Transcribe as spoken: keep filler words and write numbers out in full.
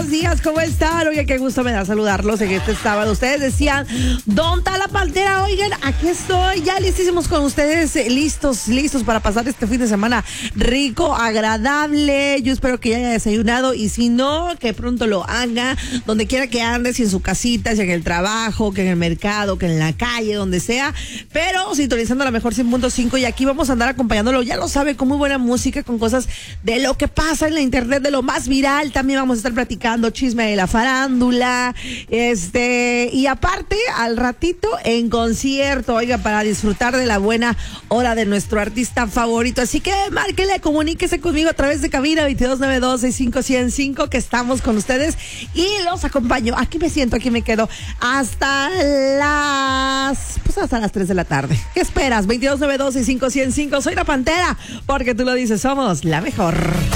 buenos días, ¿cómo están? Oigan, qué gusto me da saludarlos en este sábado. Ustedes decían, ¿dónde está la pantera? Oigan, aquí estoy, ya listísimos con ustedes, listos, listos para pasar este fin de semana rico, agradable. Yo espero que ya haya desayunado y si no, que pronto lo haga, donde quiera que andes, si en su casita, si en el trabajo, que en el mercado, que en la calle, donde sea, pero sintonizando a la mejor cien punto cinco y aquí vamos a andar acompañándolo, ya lo sabe, con muy buena música, con cosas de lo que pasa en la internet, de lo más viral. También vamos a estar platicando chisme de la farándula, este, y aparte, al ratito en concierto, oiga, para disfrutar de la buena hora de nuestro artista favorito. Así que márquele, comuníquese conmigo a través de cabina veintidós noventa y dos, sesenta y cinco ciento cinco, que estamos con ustedes y los acompaño. Aquí me siento, aquí me quedo hasta las, pues hasta las tres de la tarde. ¿Qué esperas? veintidós noventa y dos, sesenta y cinco ciento cinco. Soy la Pantera, porque tú lo dices, somos la mejor.